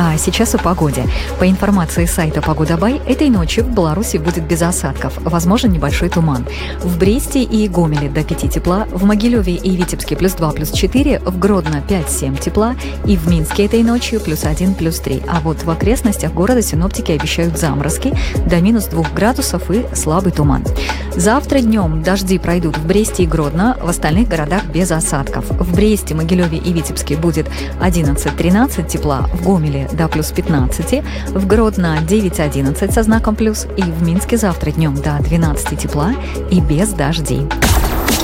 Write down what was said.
А сейчас о погоде. По информации сайта «Погода.бай», этой ночью в Беларуси будет без осадков, возможен небольшой туман. В Бресте и Гомеле до 5 тепла, в Могилеве и Витебске +2, +4, в Гродно 5-7 тепла и в Минске этой ночью +1, +3. А вот в окрестностях города синоптики обещают заморозки до -2 градусов и слабый туман. Завтра днем дожди пройдут в Бресте и Гродно, в остальных городах без осадков. В Бресте, Могилеве и Витебске будет 11-13 тепла, в Гомеле до +15, в Гродно 9-11 со знаком плюс и в Минске завтра днем до 12 тепла и без дождей.